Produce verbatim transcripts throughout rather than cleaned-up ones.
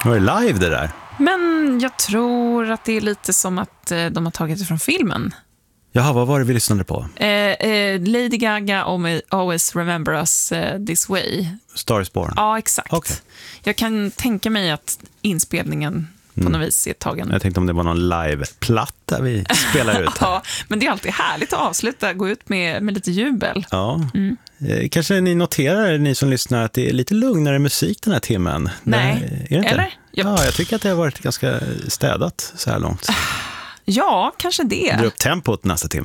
Var det live det där? Men jag tror att det är lite som att eh, de har tagit det från filmen. Jaha, vad var det vi lyssnade på? Eh, eh, Lady Gaga, Always Remember Us uh, This Way. Star is Born? Ja, exakt. Okay. Jag kan tänka mig att inspelningen på mm. något vis är tagen. Jag tänkte om det var någon live-platta vi spelar ut här. Ja, men det är alltid härligt att avsluta, gå ut med, med lite jubel. Ja, mm. Kanske ni noterar, ni som lyssnar, att det är lite lugnare musik den här timmen. Nej, är det inte? Eller? Ja, jag tycker att det har varit ganska städat så här långt. Ja, kanske det. Dra upp tempot nästa timme.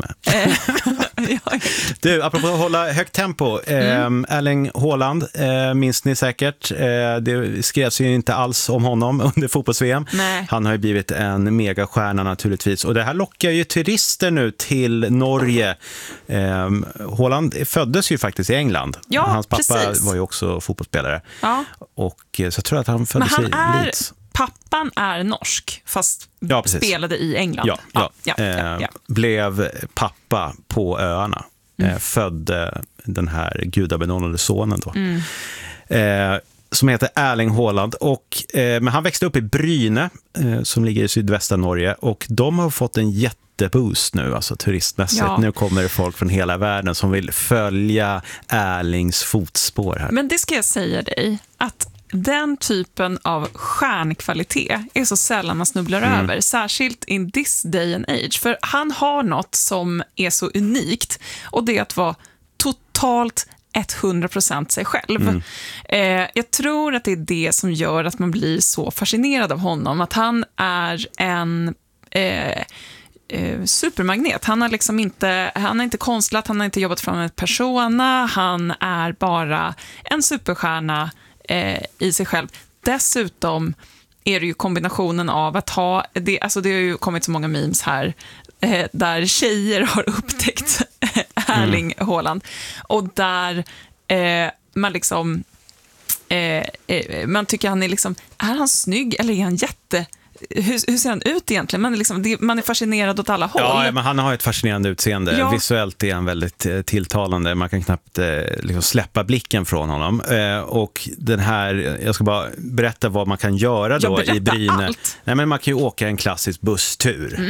Du, apropå att hålla högt tempo. Mm. Eh, Erling Haaland, eh, minns ni säkert. Eh, det skrevs ju inte alls om honom under fotbolls-V M. Nej. Han har ju blivit en megastjärna naturligtvis. Och det här lockar ju turister nu till Norge. Eh, Haaland föddes ju faktiskt i England. Ja, hans pappa precis. var ju också fotbollsspelare. Ja. Och så jag tror att han föddes Men han i är... Leeds. Pappan är norsk, fast ja, spelade i England. Ja, ja. Ja, ja, ja, ja. Eh, blev pappa på öarna. Mm. Eh, födde den här gudabenådade sonen då. Mm. Eh, som heter Erling Haaland. Och, eh, men han växte upp i Bryne, eh, som ligger i sydvästra Norge. Och de har fått en jätteboost nu, alltså turistmässigt. Ja. Nu kommer det folk från hela världen som vill följa Erlings fotspår här. Men det ska jag säga dig, att den typen av stjärnkvalitet är så sällan man snubblar mm. över, särskilt in this day and age. För han har något som är så unikt, och det är att vara totalt hundra procent sig själv. Mm. Eh, jag tror att det är det som gör att man blir så fascinerad av honom, att han är en... Eh, Eh, supermagnet. Han har liksom inte, han har inte konstlat, han har inte jobbat fram ett persona, han är bara en superstjärna eh, i sig själv. Dessutom är det ju kombinationen av att ha, det, alltså det har ju kommit så många memes här eh, där tjejer har upptäckt Erling mm. Haaland, och där eh, man liksom eh, eh, man tycker han är liksom, är han snygg eller är han jätte Hur, hur ser han ut egentligen? Man är, liksom, det, man är fascinerad åt alla håll. Ja, men han har ett fascinerande utseende. Ja. Visuellt är han väldigt eh, tilltalande. Man kan knappt eh, liksom släppa blicken från honom. Eh, och den här, jag ska bara berätta vad man kan göra då i Bryne. Allt. Nej, men man kan ju åka en klassisk busstur. Mm.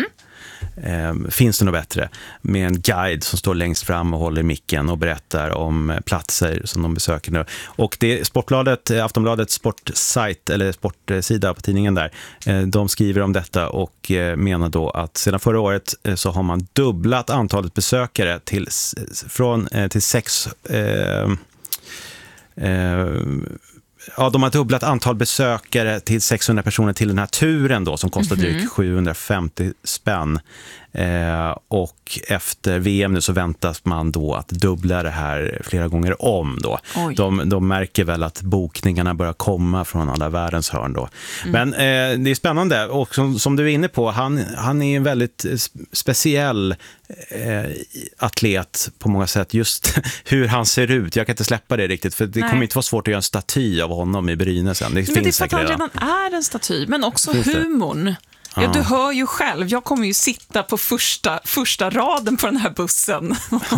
Eh, finns det något bättre? Med en guide som står längst fram och håller micken och berättar om platser som de besöker nu. Och det är Sportbladet, Aftonbladets sportsajt eller sportsida på tidningen där. Eh, de skriver om detta och eh, menar då att sedan förra året eh, så har man dubblat antalet besökare till, från, eh, till sex... Eh, eh, Ja, de har dubblat antal besökare till sexhundra personer till den här turen då, som kostar drygt mm-hmm. sjuhundrafemtio spänn. Eh, och efter V M nu så väntas man då att dubbla det här flera gånger om då. De, de märker väl att bokningarna börjar komma från alla världens hörn då. Mm. Men eh, det är spännande, och som, som du är inne på, han, han är en väldigt speciell eh, atlet på många sätt. Just hur han ser ut, jag kan inte släppa det riktigt, för det Nej. kommer inte vara svårt att göra en staty av honom i Bryne sen. Det, men finns det är för att han redan. redan är en staty, men också humorn. Ja, du hör ju själv, jag kommer ju sitta på första, första raden på den här bussen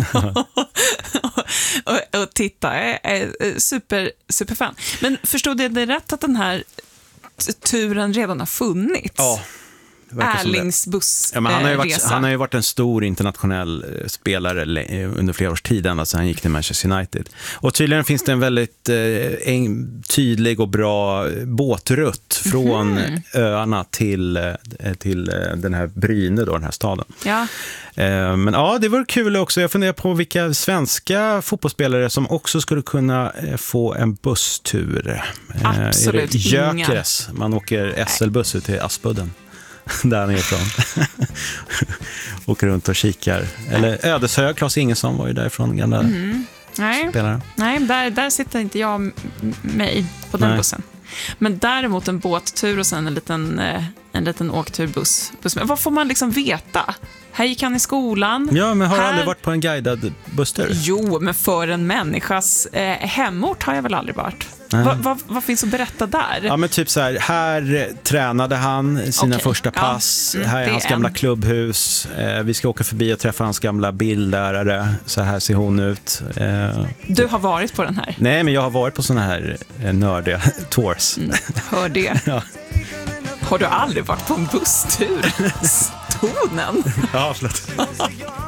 och, och titta, jag är super, superfan. Men förstod jag det rätt att den här turen redan har funnits? Ja. Erlings buss. Ja, men han, har ju varit, han har ju varit en stor internationell spelare under flera års tid, ända sedan han gick till Manchester United. Och tydligen finns det en väldigt eh, en, tydlig och bra båtrutt från mm. öarna till, till den här Bryne då, den här staden. Ja. Eh, men ja, det var kul också. Jag funderar på vilka svenska fotbollsspelare som också skulle kunna eh, få en busstur. Eh, Absolut Jökeres. Man åker S L-buss ut till Aspudden. Där han är ifrån. Åker runt och kikar. Eller Ödeshög, Claes Ingesson var ju därifrån, gamla mm. Nej, spelare. Nej där, där sitter inte jag mig på den Nej. bussen. Men däremot en båttur och sen en liten, en liten åkturbuss. Men vad får man liksom veta? Här gick han i skolan. Ja, men har här... aldrig varit på en guidad busstur? Jo, men för en människas eh, hemort har jag väl aldrig varit. Vad, vad, vad finns att berätta där? Ja, men typ så här, här tränade han sina Okej, första pass. ja. Mm, här är det hans är gamla en. klubbhus. Eh, vi ska åka förbi och träffa hans gamla bildlärare. Så här ser hon ut. Eh, Du har varit på den här? nej, men jag har varit på såna här eh, nördiga tours. Mm, hör det. Ja. Har du aldrig varit på en busstur? Stonen? Ja, förlåt.